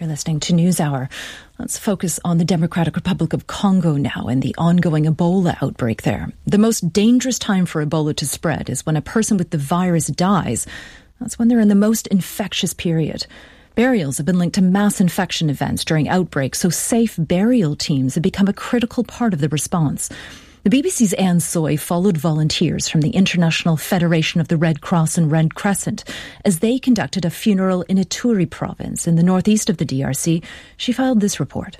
You're listening to NewsHour. Let's focus on the Democratic Republic of Congo now and the ongoing Ebola outbreak there. The most dangerous time for Ebola to spread is when a person with the virus dies. That's when they're in the most infectious period. Burials have been linked to mass infection events during outbreaks, so safe burial teams have become a critical part of the response. The BBC's Anne Soy followed volunteers from the International Federation of the Red Cross and Red Crescent as they conducted a funeral in Ituri province in the northeast of the DRC. She filed this report.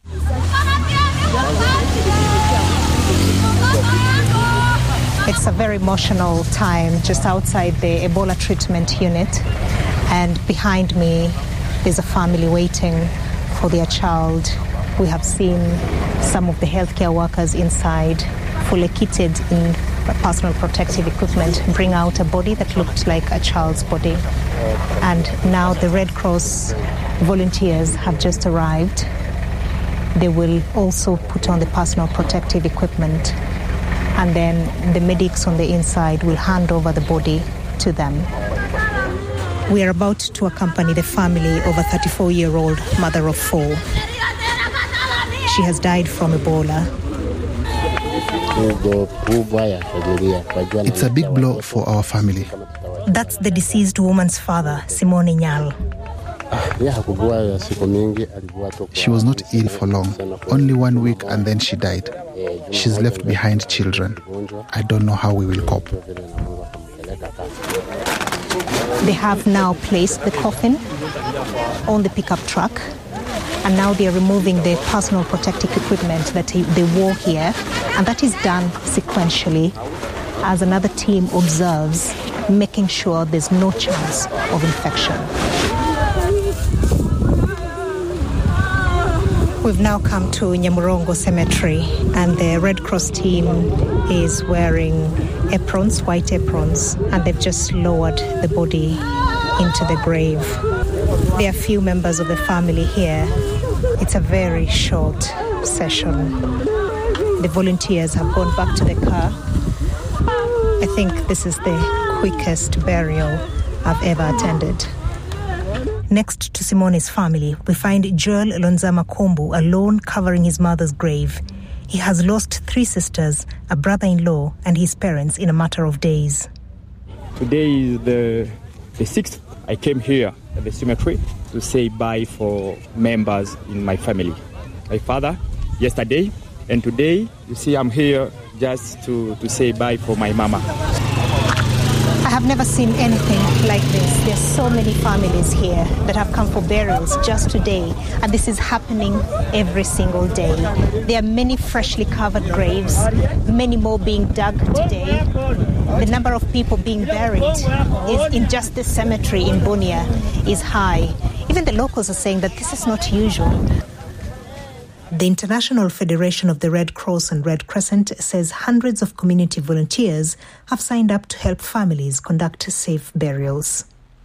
It's a very emotional time just outside the Ebola treatment unit, and behind me is a family waiting for their child. We have seen some of the healthcare workers inside, fully kitted in personal protective equipment, bring out a body that looked like a child's body. And now the Red Cross volunteers have just arrived. They will also put on the personal protective equipment, and then the medics on the inside will hand over the body to them. We are about to accompany the family of a 34-year-old mother of 4. She has died from Ebola. It's a big blow for our family. That's the deceased woman's father, Simone Nyal. She was not ill for long, only 1 week, and then she died. She's left behind children. I don't know how we will cope. They have now placed the coffin on the pickup truck, and now they are removing the personal protective equipment that they wore here, and that is done sequentially as another team observes, making sure there's no chance of infection. We've now come to Nyamurongo Cemetery, and the Red Cross team is wearing aprons, white aprons, and they've just lowered the body into the grave. There are few members of the family here. It's a very short session. The volunteers have gone back to the car. I think this is the quickest burial I've ever attended. Next to Simone's family, we find Joel Lonzama Kombu alone covering his mother's grave. He has lost 3 sisters, a brother-in-law, and his parents in a matter of days. Today is the 6th. I came here at the cemetery to say bye for members in my family. My father, yesterday, and today, you see, I'm here just to say bye for my mama. I have never seen anything like this. There's so many families here that have come for burials just today, and this is happening every single day. There are many freshly covered graves, many more being dug today. The number of people being buried is in just this cemetery in Bunia is high. Even the locals are saying that this is not usual. The International Federation of the Red Cross and Red Crescent says hundreds of community volunteers have signed up to help families conduct safe burials.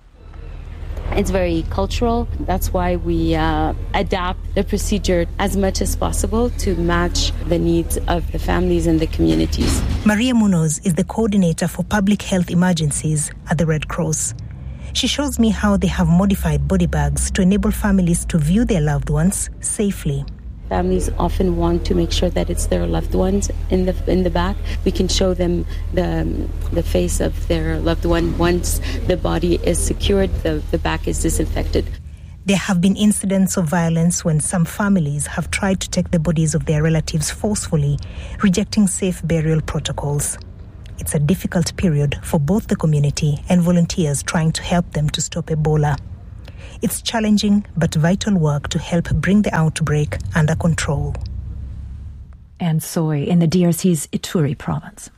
It's very cultural. That's why we adapt the procedure as much as possible to match the needs of the families and the communities. Maria Munoz is the coordinator for public health emergencies at the Red Cross. She shows me how they have modified body bags to enable families to view their loved ones safely. Families often want to make sure that it's their loved ones in the back. We can show them the face of their loved one. Once the body is secured, the back is disinfected. There have been incidents of violence when some families have tried to take the bodies of their relatives forcefully, rejecting safe burial protocols. It's a difficult period for both the community and volunteers trying to help them to stop Ebola. It's challenging but vital work to help bring the outbreak under control. Anne Soy in the DRC's Ituri province.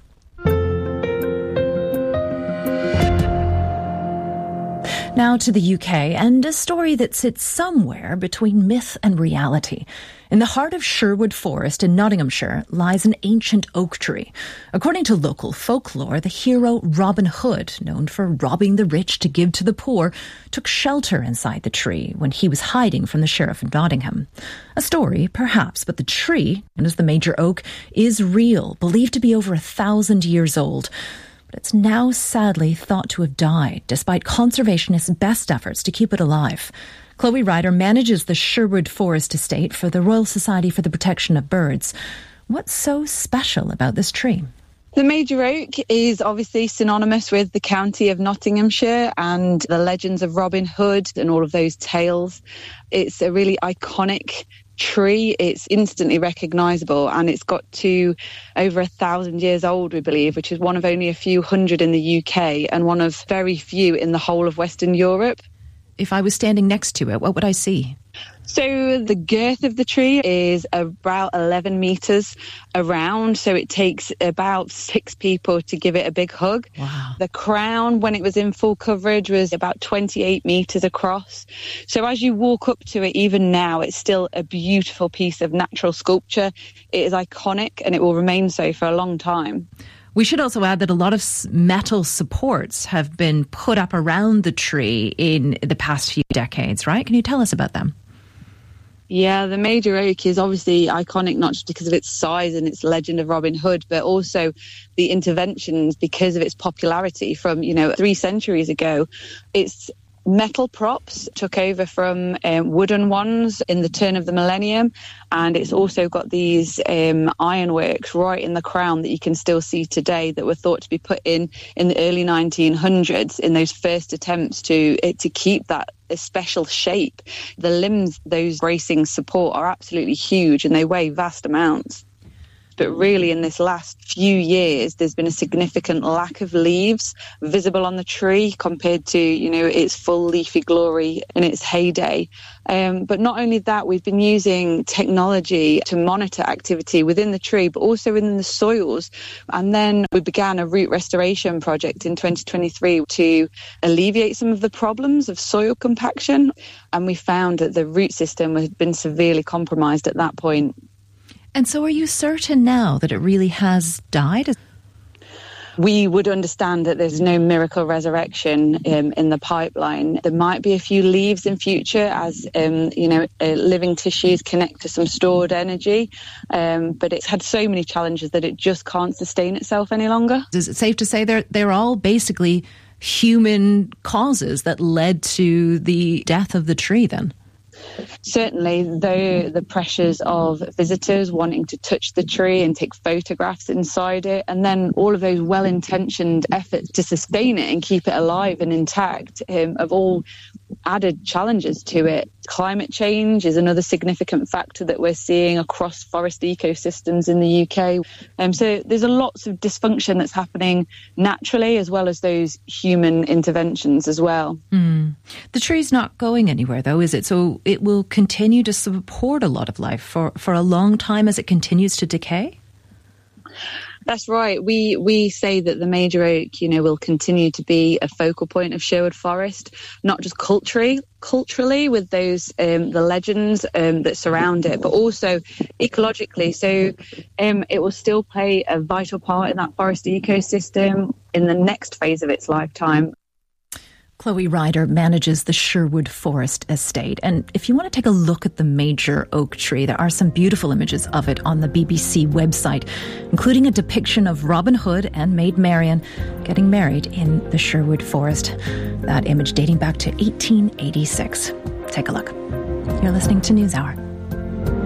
Now to the UK, and a story that sits somewhere between myth and reality. In the heart of Sherwood Forest in Nottinghamshire lies an ancient oak tree. According to local folklore, the hero Robin Hood, known for robbing the rich to give to the poor, took shelter inside the tree when he was hiding from the sheriff of Nottingham. A story, perhaps, but the tree, known as the Major Oak, is real, believed to be over 1,000 years old. But it's now sadly thought to have died, despite conservationists' best efforts to keep it alive. Chloe Ryder manages the Sherwood Forest Estate for the Royal Society for the Protection of Birds. What's so special about this tree? The major oak is obviously synonymous with the county of Nottinghamshire and the legends of Robin Hood and all of those tales. It's a really iconic tree. It's instantly recognisable, and it's got to over 1,000 years old, we believe, which is one of only a few hundred in the UK and one of very few in the whole of Western Europe. If I was standing next to it, what would I see? So the girth of the tree is about 11 metres around, so it takes about 6 people to give it a big hug. Wow. The crown, when it was in full coverage, was about 28 metres across. So as you walk up to it, even now, it's still a beautiful piece of natural sculpture. It is iconic, and it will remain so for a long time. We should also add that a lot of metal supports have been put up around the tree in the past few decades, right? Can you tell us about them? Yeah, the major oak is obviously iconic, not just because of its size and its legend of Robin Hood, but also the interventions because of its popularity from, 3 centuries ago. It's metal props took over from wooden ones in the turn of the millennium, and it's also got these ironworks right in the crown that you can still see today that were thought to be put in the early 1900s in those first attempts to keep that special shape. The limbs those bracings support are absolutely huge, and they weigh vast amounts. But really, in this last few years, there's been a significant lack of leaves visible on the tree compared to, its full leafy glory in its heyday. But not only that, we've been using technology to monitor activity within the tree, but also within the soils. And then we began a root restoration project in 2023 to alleviate some of the problems of soil compaction. And we found that the root system had been severely compromised at that point. And so are you certain now that it really has died? We would understand that there's no miracle resurrection in the pipeline. There might be a few leaves in future as, living tissues connect to some stored energy. But it's had so many challenges that it just can't sustain itself any longer. Is it safe to say they're all basically human causes that led to the death of the tree then? Certainly, though, the pressures of visitors wanting to touch the tree and take photographs inside it, and then all of those well-intentioned efforts to sustain it and keep it alive and intact have all added challenges to it. Climate change is another significant factor that we're seeing across forest ecosystems in the UK. So there's lots of dysfunction that's happening naturally as well as those human interventions as well. The tree's not going anywhere though, is it? So it will continue to support a lot of life for a long time as it continues to decay? That's right. We say that the major oak, will continue to be a focal point of Sherwood Forest, not just culturally with those the legends that surround it, but also ecologically. So it will still play a vital part in that forest ecosystem in the next phase of its lifetime. Chloe Ryder manages the Sherwood Forest Estate. And if you want to take a look at the major oak tree, there are some beautiful images of it on the BBC website, including a depiction of Robin Hood and Maid Marian getting married in the Sherwood Forest. That image dating back to 1886. Take a look. You're listening to NewsHour.